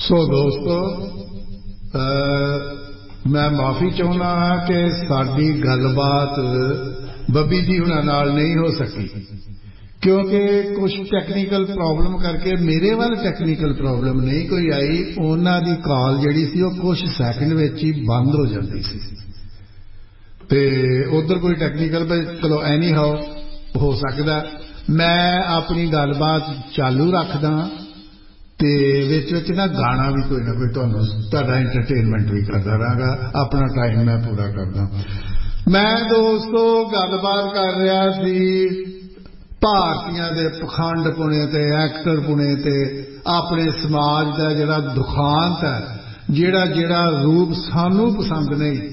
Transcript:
ਸੋ ਦੋਸਤੋ, ਮੈਂ ਮਾਫੀ ਚਾਹੁੰਦਾ ਹਾਂ ਕਿ ਸਾਡੀ ਗੱਲਬਾਤ ਬੱਬੀ ਜੀ ਹੁਣਾਂ ਨਾਲ ਨਹੀਂ ਹੋ ਸਕੀ, ਕਿਉਂਕਿ ਕੁਝ ਟੈਕਨੀਕਲ ਪ੍ਰੋਬਲਮ ਕਰਕੇ ਮੇਰੇ ਵੱਲ ਟੈਕਨੀਕਲ ਪ੍ਰੋਬਲਮ ਨਹੀਂ ਕੋਈ ਆਈ। ਉਹਨਾਂ ਦੀ ਕਾਲ ਜਿਹੜੀ ਸੀ ਉਹ ਕੁਝ ਸੈਕਿੰਡ ਵਿੱਚ ਹੀ ਬੰਦ ਹੋ ਜਾਂਦੀ ਸੀ ਤੇ ਉਧਰ ਕੋਈ ਟੈਕਨੀਕਲ ਚਲੋ ਐਨੀ ਹਾਓ ਹੋ ਸਕਦਾ। ਮੈਂ ਆਪਣੀ ਗੱਲਬਾਤ ਚਾਲੂ ਰੱਖਦਾ ਤੇ ਵਿੱਚ ਨਾ ਗਾਣਾ ਵੀ ਕੋਈ ਨਾ ਕੋਈ ਤੁਹਾਡਾ ਐਂਟਰਟੇਨਮੈਂਟ ਵੀ ਕਰਦਾ ਰਹਾਂਗਾ। ਆਪਣਾ ਟਾਈਮ ਮੈਂ ਪੂਰਾ ਕਰਦਾ। ਮੈਂ ਦੋਸਤੋ ਗੱਲਬਾਤ ਕਰ ਰਿਹਾ ਸੀ ਭਾਰਤੀਆਂ ਦੇ ਪਖੰਡਪੁਣੇ ਤੇ ਐਕਟਰਪੁਣੇ ਤੇ ਆਪਣੇ ਸਮਾਜ ਦਾ ਜਿਹੜਾ ਦੁਖਾਂਤ ਹੈ, ਜਿਹੜਾ ਰੂਪ ਸਾਨੂੰ ਪਸੰਦ ਨਹੀਂ